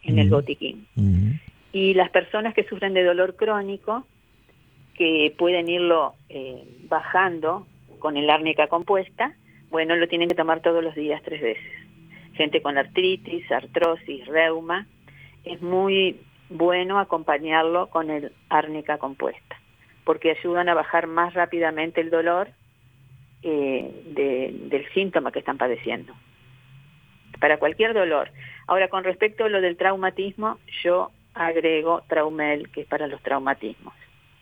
en el botiquín. Y las personas que sufren de dolor crónico, que pueden irlo bajando con el árnica compuesta, bueno, lo tienen que tomar todos los días 3 veces. Gente con artritis, artrosis, reuma, es muy bueno acompañarlo con el árnica compuesta, porque ayudan a bajar más rápidamente el dolor del síntoma que están padeciendo. Para cualquier dolor. Ahora, con respecto a lo del traumatismo, yo agrego Traumel, que es para los traumatismos.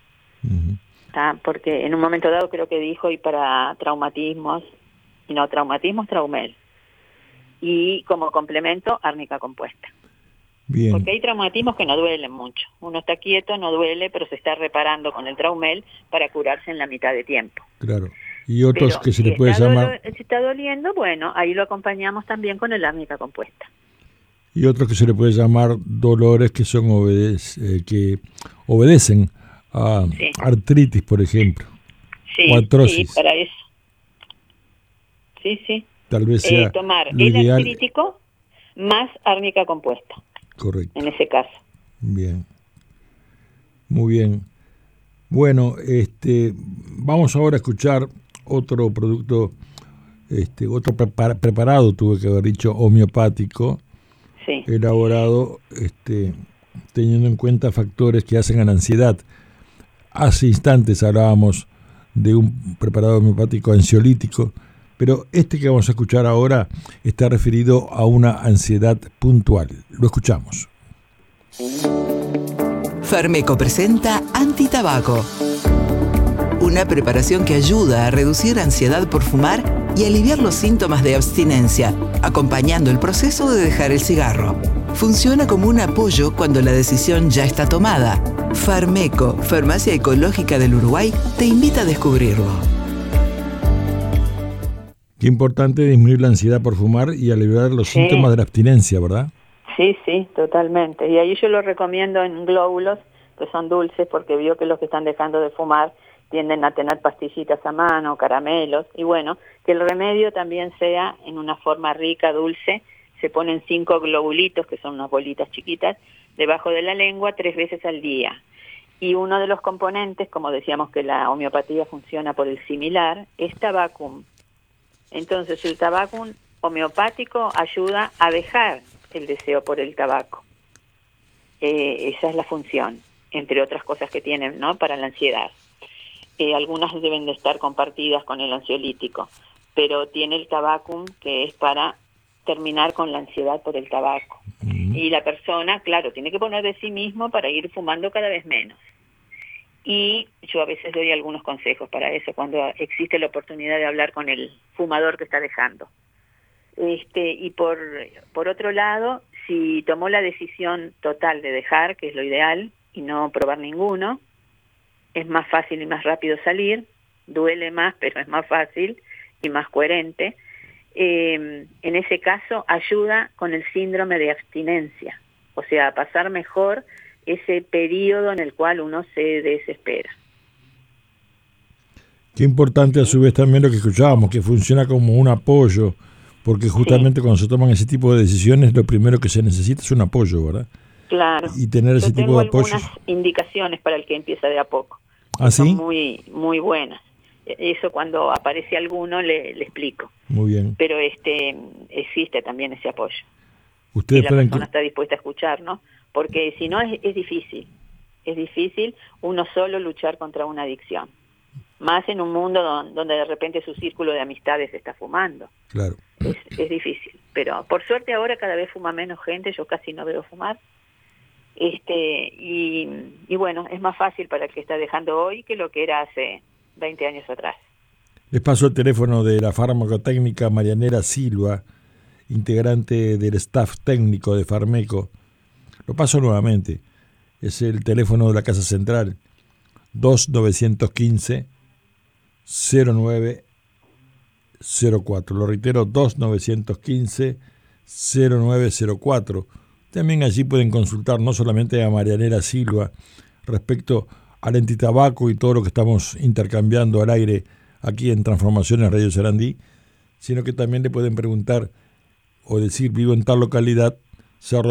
Porque en un momento dado creo que dijo y para traumatismos, Traumel. Y como complemento, árnica compuesta. Bien. Porque hay traumatismos que no duelen mucho. Uno está quieto, no duele, pero se está reparando con el Traumel para curarse en la mitad de tiempo. Claro. Y otros pero que se le puede llamar... Si está doliendo, bueno, ahí lo acompañamos también con el árnica compuesta. Y otros que se le puede llamar dolores que son que obedecen a artritis, por ejemplo, o artrosis. Sí, para eso. Sí. Tal vez sea tomar lo el ideal. artrítico más árnica compuesta. Correcto. En ese caso. Bien. Muy bien. Bueno, vamos ahora a escuchar otro producto, otro preparado, tuve que haber dicho, homeopático, elaborado teniendo en cuenta factores que hacen a la ansiedad. Hace instantes hablábamos de un preparado homeopático ansiolítico, pero este que vamos a escuchar ahora está referido a una ansiedad puntual. Lo escuchamos. Farmeco presenta Antitabaco, una preparación que ayuda a reducir ansiedad por fumar y aliviar los síntomas de abstinencia, acompañando el proceso de dejar el cigarro. Funciona como un apoyo cuando la decisión ya está tomada. Farmeco, Farmacia Ecológica del Uruguay, te invita a descubrirlo. Qué importante disminuir la ansiedad por fumar y aliviar los síntomas de la abstinencia, ¿verdad? Sí, totalmente. Y ahí yo lo recomiendo en glóbulos, que son dulces, porque vio que los que están dejando de fumar tienden a tener pastillitas a mano, caramelos, y bueno, que el remedio también sea en una forma rica, dulce. Se ponen 5 globulitos, que son unas bolitas chiquitas, debajo de la lengua 3 veces al día. Y uno de los componentes, como decíamos que la homeopatía funciona por el similar, es tabacum. Entonces el tabacum homeopático ayuda a dejar el deseo por el tabaco. Esa es la función, entre otras cosas que tienen, ¿no?, para la ansiedad. Algunas deben de estar compartidas con el ansiolítico, pero tiene el tabacum, que es para terminar con la ansiedad por el tabaco. Y la persona, claro, tiene que poner de sí mismo para ir fumando cada vez menos. Y yo a veces doy algunos consejos para eso, cuando existe la oportunidad de hablar con el fumador que está dejando. Y por otro lado, si tomó la decisión total de dejar, que es lo ideal, y no probar ninguno, es más fácil y más rápido salir, duele más, pero es más fácil y más coherente. En ese caso, ayuda con el síndrome de abstinencia, o sea, a pasar mejor ese periodo en el cual uno se desespera. Qué importante a su vez también lo que escuchábamos, que funciona como un apoyo, porque justamente cuando se toman ese tipo de decisiones, lo primero que se necesita es un apoyo, ¿verdad? Claro. Y tener ese tipo de apoyos. Tengo algunas indicaciones para el que empieza de a poco. ¿Ah, sí? Son muy, muy buenas. Eso cuando aparece alguno le explico. Muy bien. Pero existe también ese apoyo. Ustedes y la persona está dispuesta a escuchar, ¿no? Porque si no es difícil. Es difícil uno solo luchar contra una adicción. Más en un mundo donde de repente su círculo de amistades está fumando. Claro. Es difícil. Pero por suerte ahora cada vez fuma menos gente, yo casi no veo fumar. Y bueno, es más fácil para el que está dejando hoy que lo que era hace 20 años atrás. Les paso el teléfono de la farmacotécnica Marianela Silva, integrante del staff técnico de Farmeco. Lo paso nuevamente. Es el teléfono de la Casa Central, 2915-0904. Lo reitero, 2915-0904. También allí pueden consultar no solamente a Marianela Silva respecto al antitabaco y todo lo que estamos intercambiando al aire aquí en Transformaciones Radio Sarandí, sino que también le pueden preguntar o decir, vivo en tal localidad, Cerro